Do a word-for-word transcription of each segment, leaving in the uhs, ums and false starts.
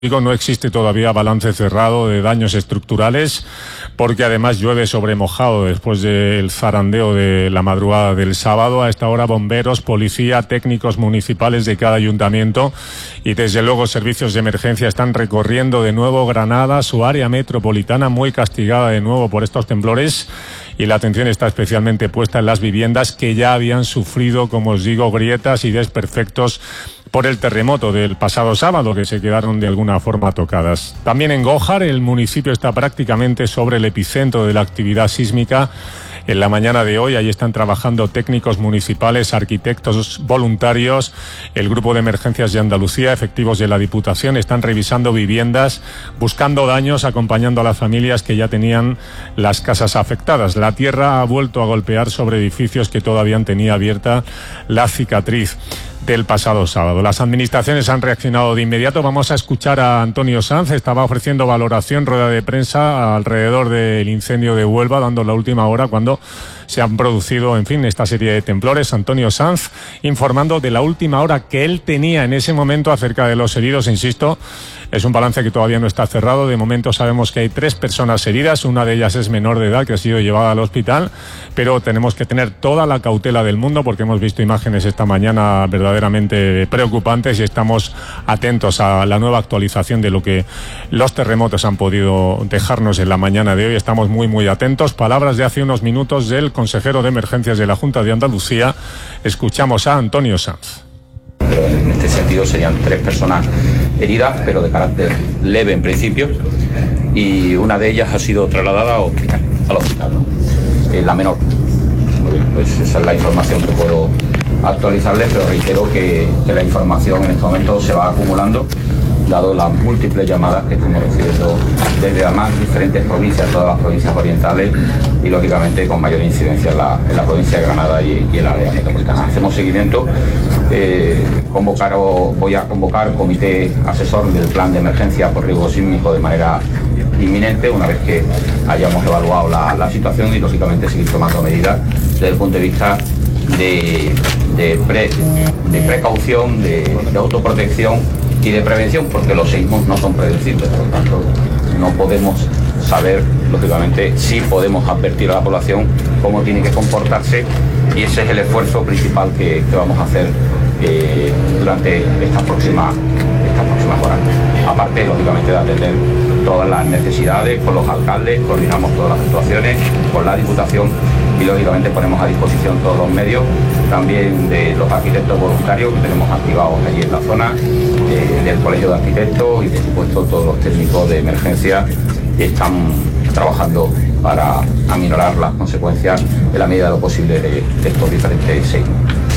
No existe todavía balance cerrado de daños estructurales, porque además llueve sobre mojado después del zarandeo de la madrugada del sábado. A esta hora, bomberos, policía, técnicos municipales de cada ayuntamiento y desde luego servicios de emergencia están recorriendo de nuevo Granada, su área metropolitana, muy castigada de nuevo por estos temblores, y la atención está especialmente puesta en las viviendas que ya habían sufrido, como os digo, grietas y desperfectos por el terremoto del pasado sábado, que se quedaron de alguna forma tocadas. También en Gójar, el municipio está prácticamente sobre el epicentro de la actividad sísmica. En la mañana de hoy, ahí están trabajando técnicos municipales, arquitectos voluntarios, el Grupo de Emergencias de Andalucía, efectivos de la Diputación, están revisando viviendas, buscando daños, acompañando a las familias que ya tenían las casas afectadas. La tierra ha vuelto a golpear sobre edificios que todavía tenía abierta la cicatriz del pasado sábado. Las administraciones han reaccionado de inmediato. Vamos a escuchar a Antonio Sanz. Estaba ofreciendo valoración, rueda de prensa alrededor del incendio de Huelva, dando la última hora cuando se han producido, en fin, esta serie de temblores. Antonio Sanz informando de la última hora que él tenía en ese momento acerca de los heridos. Insisto, es un balance que todavía no está cerrado. De momento sabemos que hay tres personas heridas. Una de ellas es menor de edad, que ha sido llevada al hospital, pero tenemos que tener toda la cautela del mundo porque hemos visto imágenes esta mañana verdaderamente preocupantes y estamos atentos a la nueva actualización de lo que los terremotos han podido dejarnos en la mañana de hoy. Estamos muy, muy atentos. Palabras de hace unos minutos del consejero de Emergencias de la Junta de Andalucía. Escuchamos a Antonio Sanz. En este sentido serían tres personas heridas, pero de carácter leve en principio, y una de ellas ha sido trasladada al hospital, al hospital ¿no? eh, la menor. Muy bien, pues esa es la información que puedo actualizarles, pero reitero que, que la información en este momento se va acumulando, dado las múltiples llamadas que estamos recibiendo desde además diferentes provincias, todas las provincias orientales, y lógicamente con mayor incidencia en la, en la provincia de Granada y, y el área metropolitana. Hacemos seguimiento. Eh, convocar o voy a convocar comité asesor del plan de emergencia por riesgo sísmico de manera inminente, una vez que hayamos evaluado la, la situación, y lógicamente seguir tomando medidas desde el punto de vista de, de, pre, de precaución, de, de autoprotección y de prevención, porque los sismos no son predecibles, por lo tanto no podemos saber, lógicamente sí podemos advertir a la población cómo tiene que comportarse, y ese es el esfuerzo principal que, que vamos a hacer eh, durante estas próximas, estas próximas horas. Aparte, lógicamente, de atender todas las necesidades con los alcaldes, coordinamos todas las actuaciones con la Diputación y lógicamente ponemos a disposición todos los medios, también de los arquitectos voluntarios que tenemos activados allí en la zona, eh, del Colegio de Arquitectos y por supuesto todos los técnicos de emergencia que están trabajando para aminorar las consecuencias en la medida de lo posible de, de estos diferentes sismos.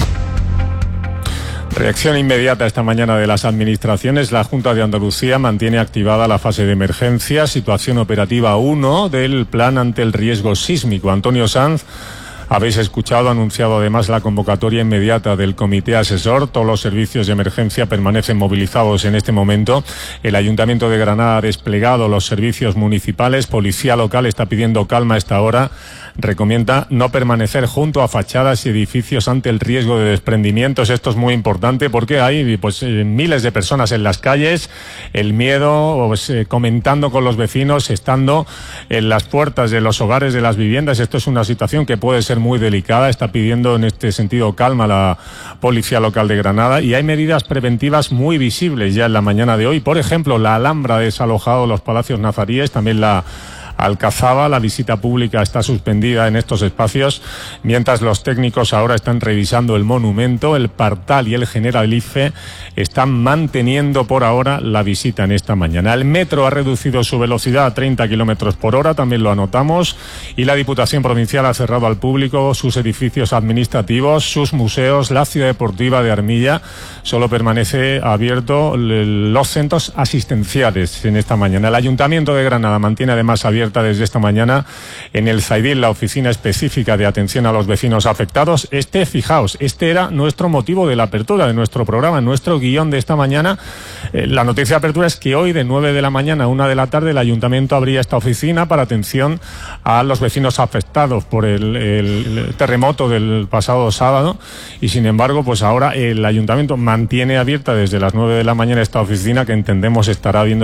Reacción inmediata esta mañana de las administraciones. La Junta de Andalucía mantiene activada la fase de emergencia, situación operativa uno del plan ante el riesgo sísmico. Antonio Sanz, habéis escuchado, ha anunciado además la convocatoria inmediata del comité asesor. Todos los servicios de emergencia permanecen movilizados en este momento. El Ayuntamiento de Granada ha desplegado los servicios municipales. Policía local está pidiendo calma a esta hora. Recomienda no permanecer junto a fachadas y edificios ante el riesgo de desprendimientos. Esto es muy importante porque hay pues eh, miles de personas en las calles. El miedo, pues, eh, comentando con los vecinos, estando en las puertas de los hogares, de las viviendas. Esto es una situación que puede ser muy delicada. Está pidiendo en este sentido calma la Policía Local de Granada, y hay medidas preventivas muy visibles ya en la mañana de hoy. Por ejemplo, la Alhambra ha desalojado los palacios nazaríes, también la Alcazaba. La visita pública está suspendida en estos espacios, mientras los técnicos ahora están revisando el monumento. El Partal y el Generalife están manteniendo por ahora la visita en esta mañana. El metro ha reducido su velocidad a treinta kilómetros por hora, también lo anotamos, y la Diputación Provincial ha cerrado al público sus edificios administrativos, sus museos. La ciudad deportiva de Armilla solo permanece abierto los centros asistenciales en esta mañana. El Ayuntamiento de Granada mantiene además abierto abierta desde esta mañana en el Zaidín, la oficina específica de atención a los vecinos afectados. Este, fijaos, este era nuestro motivo de la apertura de nuestro programa, nuestro guión de esta mañana. Eh, la noticia de apertura es que hoy, de nueve de la mañana a una de la tarde, el Ayuntamiento abría esta oficina para atención a los vecinos afectados por el, el terremoto del pasado sábado, y sin embargo, pues ahora el Ayuntamiento mantiene abierta desde las nueve de la mañana esta oficina, que entendemos estará viendo